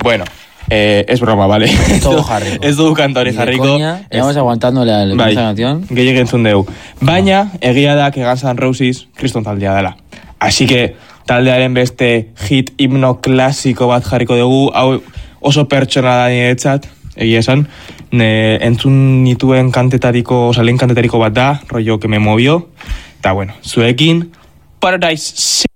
Bueno, es broma, vale. Todo jarriko. Ez dugu kantari jarriko. Coña, llevamos aguantando esa canción. Gehiek entzun dugu. Baina, egia da que Guns N' Roses kriston taldea dela. Así que, taldearen beste hit himno klasiko bat jarriko dugu, hau oso pertsona da niretzat, egia esan, entzun nituen kantetariko, lehen kantetariko bat da, rollo que me movió, eta bueno, zuekin, Paradise